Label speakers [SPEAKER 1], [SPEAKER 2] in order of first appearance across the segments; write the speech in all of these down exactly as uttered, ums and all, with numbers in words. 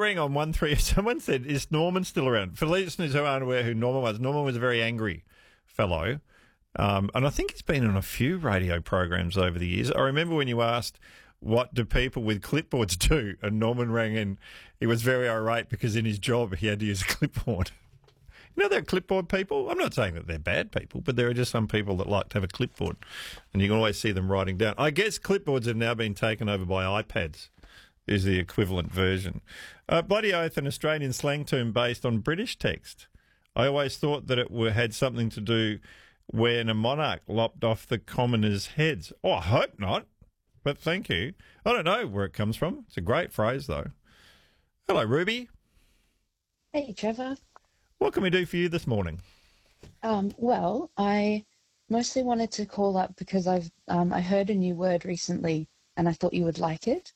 [SPEAKER 1] ring on one three. Someone said, is Norman still around? For listeners who aren't aware who Norman was, Norman was a very angry fellow. Um, and I think he's been on a few radio programs over the years. I remember when you asked, what do people with clipboards do? And Norman rang in. He was very irate because in his job he had to use a clipboard. You know, they're clipboard people. I'm not saying that they're bad people, but there are just some people that like to have a clipboard, and you can always see them writing down. I guess clipboards have now been taken over by iPads, is the equivalent version. Uh, Bloody Oath, an Australian slang term based on British text. I always thought that it were, had something to do when a monarch lopped off the commoners' heads. Oh, I hope not, but thank you. I don't know where it comes from. It's a great phrase, though. Hello, Ruby.
[SPEAKER 2] Hey, Trevor.
[SPEAKER 1] What can we do for you this morning?
[SPEAKER 2] Um, well, I mostly wanted to call up because I've um, I heard a new word recently and I thought you would like it.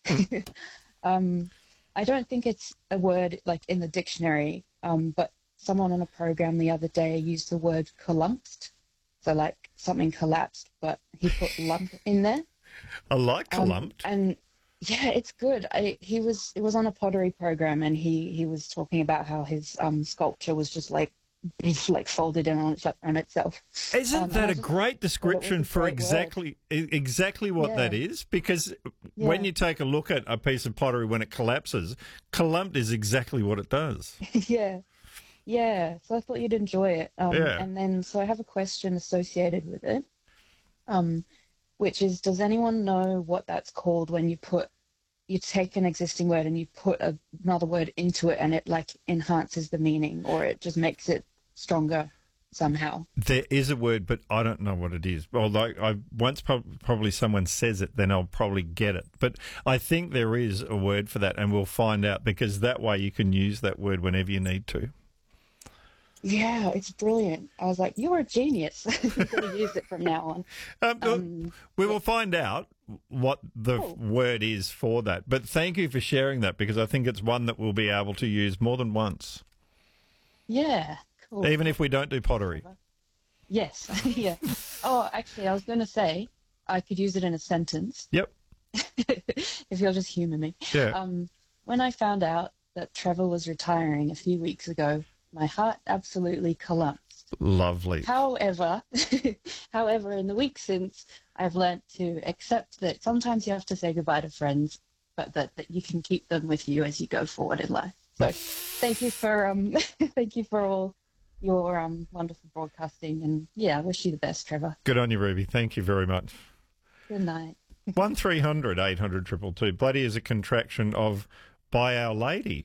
[SPEAKER 2] um, I don't think it's a word like in the dictionary, um, but someone on a program the other day used the word collumped. So like something collapsed, but he put lump in there.
[SPEAKER 1] I like
[SPEAKER 2] Um,
[SPEAKER 1] collumped.
[SPEAKER 2] and yeah, it's good. I, he was it was on a pottery program, and he, he was talking about how his um sculpture was just like like folded in on, its, on itself.
[SPEAKER 1] Isn't
[SPEAKER 2] um,
[SPEAKER 1] that
[SPEAKER 2] and I
[SPEAKER 1] a
[SPEAKER 2] just
[SPEAKER 1] great description
[SPEAKER 2] a
[SPEAKER 1] for
[SPEAKER 2] great word.
[SPEAKER 1] exactly e- exactly what
[SPEAKER 2] Yeah.
[SPEAKER 1] that is? Because when
[SPEAKER 2] Yeah.
[SPEAKER 1] you take a look at a piece of pottery when it collapses, collumped is exactly what it does.
[SPEAKER 2] yeah, yeah. So I thought you'd enjoy it. Um,
[SPEAKER 1] Yeah.
[SPEAKER 2] And then, so I have a question associated with it, um, which is, does anyone know what that's called when you put you take an existing word and you put a, another word into it, and it like enhances the meaning, or it just makes it stronger somehow?
[SPEAKER 1] There is a word, but I don't know what it is. Although I once prob- probably someone says it, then I'll probably get it. But I think there is a word for that, and we'll find out, because that way you can use that word whenever you need to.
[SPEAKER 2] Yeah, it's brilliant. I was like, you're a genius. You're going to use it from now on.
[SPEAKER 1] Um,
[SPEAKER 2] Um,
[SPEAKER 1] we will find out what the
[SPEAKER 2] Cool.
[SPEAKER 1] word is for that. But thank you for sharing that, because I think it's one that we'll be able to use more than once,
[SPEAKER 2] Yeah, cool.
[SPEAKER 1] even if we don't do pottery.
[SPEAKER 2] Yes, yeah. Oh, actually, I was going to say I could use it in a sentence
[SPEAKER 1] Yep.
[SPEAKER 2] if you'll just humour me.
[SPEAKER 1] Yeah.
[SPEAKER 2] Um, when I found out that Trevor was retiring a few weeks ago, my heart absolutely collapsed.
[SPEAKER 1] Lovely.
[SPEAKER 2] However, however, in the week since, I've learnt to accept that sometimes you have to say goodbye to friends, but that, that you can keep them with you as you go forward in life. So, thank you for um, thank you for all your um wonderful broadcasting, and yeah, I wish you the best, Trevor.
[SPEAKER 1] Good on you, Ruby. Thank you very much.
[SPEAKER 2] Good night.
[SPEAKER 1] one three hundred eight hundred two two two. Bloody is a contraction of By Our Lady.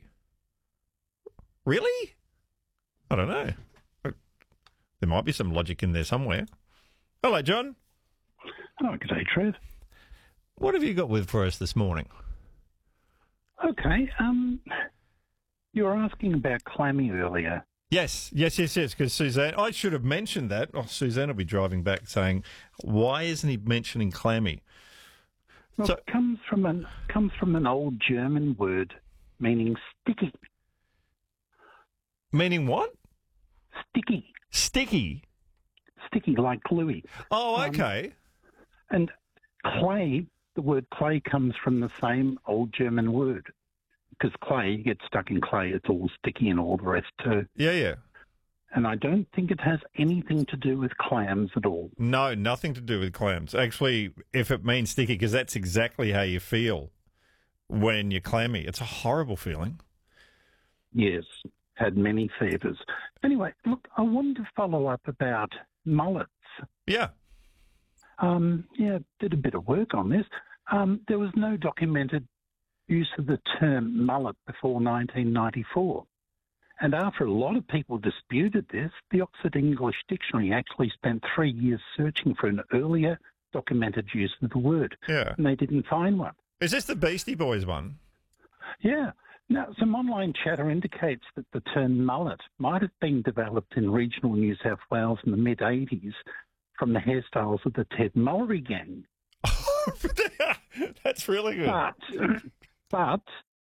[SPEAKER 1] Really? I don't know. There might be some logic in there somewhere. Hello, John.
[SPEAKER 3] Oh, good day, Trev.
[SPEAKER 1] What have you got with for us this morning?
[SPEAKER 3] Okay, um, you were asking about clammy earlier.
[SPEAKER 1] Yes, yes, yes, yes, because Suzanne, I should have mentioned that. Oh, Suzanne will be driving back saying, why isn't he mentioning clammy?
[SPEAKER 3] Well,
[SPEAKER 1] So-
[SPEAKER 3] it comes from an comes from an old German word meaning sticky.
[SPEAKER 1] Meaning what?
[SPEAKER 3] Sticky.
[SPEAKER 1] Sticky.
[SPEAKER 3] Sticky, like gluey.
[SPEAKER 1] Oh,
[SPEAKER 3] Um,
[SPEAKER 1] okay.
[SPEAKER 3] And clay, the word clay comes from the same old German word. Because clay, you get stuck in clay, it's all sticky and all the rest too.
[SPEAKER 1] Yeah, yeah.
[SPEAKER 3] And I don't think it has anything to do with clams at all.
[SPEAKER 1] No, nothing to do with clams. Actually, if it means sticky, because that's exactly how you feel when you're clammy. It's a horrible feeling.
[SPEAKER 3] Yes, had many fevers. Anyway, look, I wanted to follow up about mullets.
[SPEAKER 1] Yeah.
[SPEAKER 3] Um, yeah, did a bit of work on this. Um, there was no documented use of the term mullet before nineteen ninety-four. And after a lot of people disputed this, the Oxford English Dictionary actually spent three years searching for an earlier documented use of the word.
[SPEAKER 1] Yeah.
[SPEAKER 3] And they didn't find one.
[SPEAKER 1] Is this the Beastie Boys one?
[SPEAKER 3] Yeah. Now, some online chatter indicates that the term mullet might have been developed in regional New South Wales in the mid-eighties from the hairstyles of the Ted Mullery gang.
[SPEAKER 1] That's really good.
[SPEAKER 3] But, but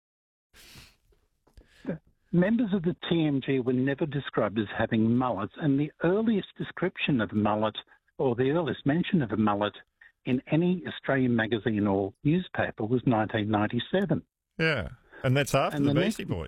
[SPEAKER 3] members of the T M G were never described as having mullets, and the earliest description of a mullet, or the earliest mention of a mullet in any Australian magazine or newspaper was nineteen ninety-seven.
[SPEAKER 1] Yeah. And that's after
[SPEAKER 3] And
[SPEAKER 1] the
[SPEAKER 3] the
[SPEAKER 1] Beastie
[SPEAKER 3] next-
[SPEAKER 1] Boys.